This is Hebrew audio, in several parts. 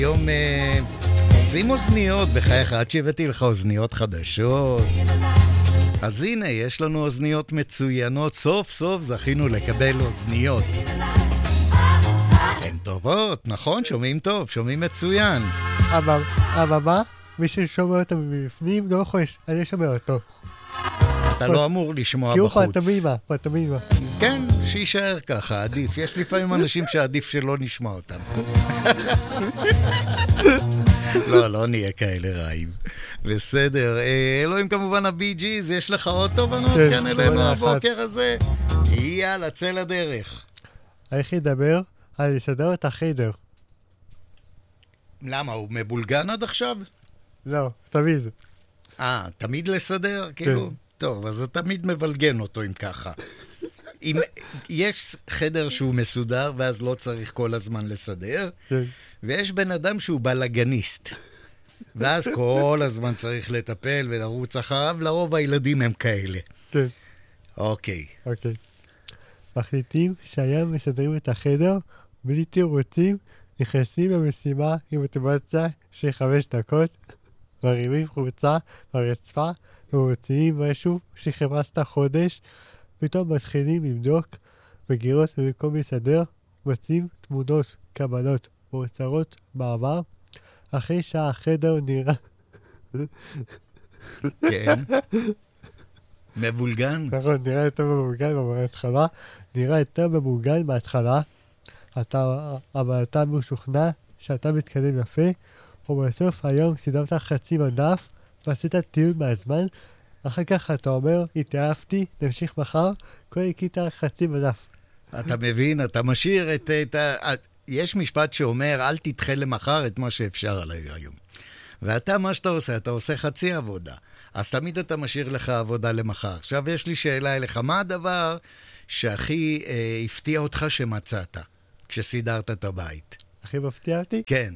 היום שים אוזניות בחייך, עד שהבאתי לך אוזניות חדשות. אז הנה, יש לנו אוזניות מצוינות, סוף סוף זכינו לקבל אוזניות. הן טובות, נכון? שומעים טוב, שומעים מצוין. אבל מה? מי ששומע אותה מבפנים לא חוש, אני שומע אותו. אתה לא אמור לשמוע כי הוא בחוץ. פתמימה. כן, שישאר ככה, עדיף. יש לפעמים אנשים שעדיף שלא נשמע אותם. לא נהיה כאלה רעים. בסדר. אלוהים כמובן הבי ג'יז, יש לך עוד תובנות כאן אלינו הבוקר הזה? יאללה, צא לדרך. איך ידבר? אני אסדר את החדר. למה, הוא מבולגן עד עכשיו? לא, תמיד. תמיד לסדר? כאילו? טוב, אז אתה תמיד מבלגן אותו אם ככה. אם יש חדר שהוא מסודר ואז לא צריך כל הזמן לסדר, ויש בן אדם שהוא בלגניסט. ואז כל הזמן צריך לטפל ולרוץ אחריו, לרוב הילדים הם כאלה. כן. אוקיי. מחליטים שהיום מסדרים את החדר, בלי תירוצים, נכנסים למשימה עם מוטיבציה של 5 דקות, מרימים חולצה ברצפה, ומוציאים משהו שחיפשת חודש, פתאום מתחילים לבדוק וגירות במקום לסדר, מוצאים תמונות, קבלות ואוצרות בעבר, אחרי שהחדר נראה... כן. מבולגן? נכון, נראה יותר מבולגן בהתחלה, נראה יותר מבולגן בהתחלה, אבל אתה משוכנע שאתה מתקדם יפה, ובסוף היום סידרת חצי מדף, ועשית טיול מהזמן, אחר כך אתה אומר, התאהבתי, נמשיך מחר, כל הכיתה חצי מדף. אתה מבין, אתה משאיר יש משפט שאומר, אל תדחה למחר את מה שאפשר עליי היום. ואתה, מה שאתה עושה, אתה עושה חצי עבודה. אז תמיד אתה משאיר לך עבודה למחר. עכשיו יש לי שאלה אליך, מה הדבר שהכי הפתיע אותך שמצאת, כשסידרת את הבית? הכי מפתיע אותי? כן.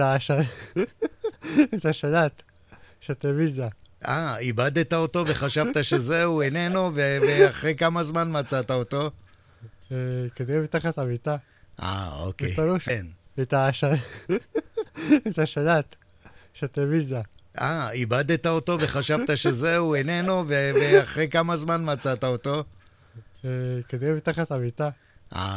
את השלט, שהטלוויזיה. איבדת אותו וחשבת שזהו, איננו, ואחרי כמה זמן מצאת אותו? כנראה מתחת המיטה. אוקיי. כן. את השלט, שהטלוויזיה. איבדת אותו וחשבת שזהו, איננו, ואחרי כמה זמן מצאת אותו? כנראה מתחת המיטה.